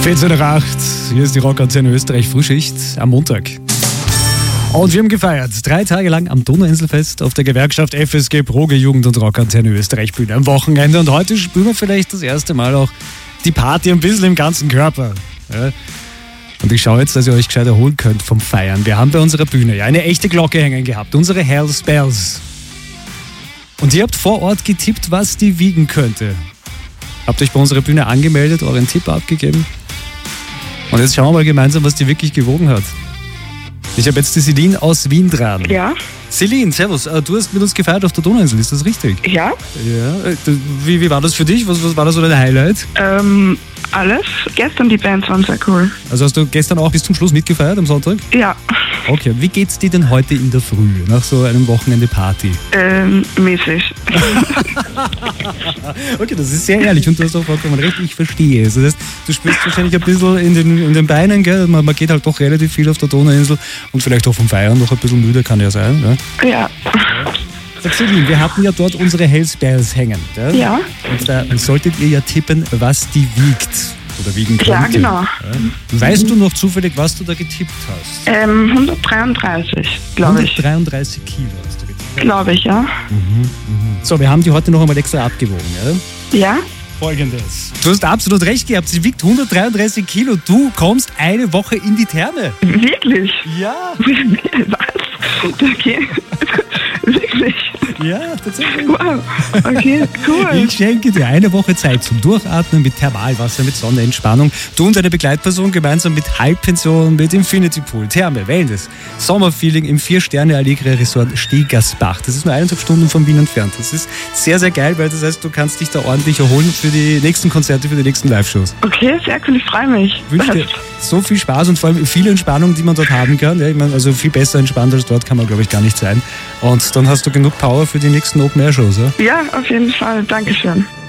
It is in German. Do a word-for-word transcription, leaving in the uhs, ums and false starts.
vierzehn Uhr acht, hier ist die Rockantenne Österreich Frühschicht am Montag. Und wir haben gefeiert, drei Tage lang am Donauinselfest auf der Gewerkschaft F S G Proge Jugend und Rockantenne Österreich Bühne am Wochenende. Und heute spüren wir vielleicht das erste Mal auch die Party ein bisschen im ganzen Körper. Ja. Und ich schaue jetzt, dass ihr euch gescheit erholen könnt vom Feiern. Wir haben bei unserer Bühne ja eine echte Glocke hängen gehabt, unsere Hell's Bells. Und ihr habt vor Ort getippt, was die wiegen könnte. Habt euch bei unserer Bühne angemeldet, euren Tipp abgegeben. Und jetzt schauen wir mal gemeinsam, was die wirklich gewogen hat. Ich habe jetzt die Celine aus Wien dran. Ja. Celine, servus. Du hast mit uns gefeiert auf der Donauinsel, ist das richtig? Ja. Ja. Wie, wie war das für dich? Was, was war da so dein Highlight? Ähm, alles. Gestern die Bands waren sehr cool. Also hast du gestern auch bis zum Schluss mitgefeiert am Sonntag? Ja. Okay, wie geht's dir denn heute in der Früh, nach so einem Wochenende Party? Ähm, mäßig. Okay, das ist sehr ehrlich und du hast auch vollkommen recht, ich verstehe es. Das heißt, du spürst wahrscheinlich ein bisschen in den, in den Beinen, gell? Man, man geht halt doch relativ viel auf der Donauinsel und vielleicht auch vom Feiern noch ein bisschen müde, kann ja sein. Ja. Ja. Sag Celine, wir hatten ja dort unsere Hell's Bells hängen. Ja? Ja. Und da solltet ihr ja tippen, was die wiegt. Oder wiegen könnte. Ja, genau. Ja. Weißt du noch zufällig, was du da getippt hast? Ähm, hundertdreiunddreißig, glaube ich. hundertdreiunddreißig Kilo hast du getippt. Glaube ich, ja. Mhm, mhm. So, wir haben die heute noch einmal extra abgewogen. Ja? Ja. Folgendes. Du hast absolut recht gehabt, sie wiegt hundertdreiunddreißig Kilo. Du kommst eine Woche in die Therme. Wirklich? Ja. Was? Okay. Wirklich? Ja, tatsächlich. Wow. Okay, cool. Ich schenke dir eine Woche Zeit zum Durchatmen mit Thermalwasser, mit Sonnenentspannung. Du und deine Begleitperson gemeinsam mit Halbpension, mit Infinity Pool, Therme, Wellness, Sommerfeeling im vier-Sterne-Allegre-Resort Stegersbach. Das ist nur eineinhalb Stunden von Wien entfernt. Das ist sehr, sehr geil, weil das heißt, du kannst dich da ordentlich erholen für die nächsten Konzerte, für die nächsten Live-Shows. Okay, sehr cool, ich freue mich. Ich wünsche dir so viel Spaß und vor allem viel Entspannung, die man dort haben kann. Ja, ich meine, also viel besser entspannt als dort kann man, glaube ich, gar nicht sein. Und dann hast du genug Power für die nächsten Open-Air-Shows. Ja? Ja, auf jeden Fall. Dankeschön.